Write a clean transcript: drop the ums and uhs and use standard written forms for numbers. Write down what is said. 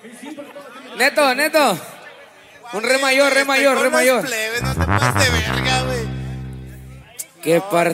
Neto, Neto. Un re mayor, re mayor, re mayor. No te pases de verga, güey. Qué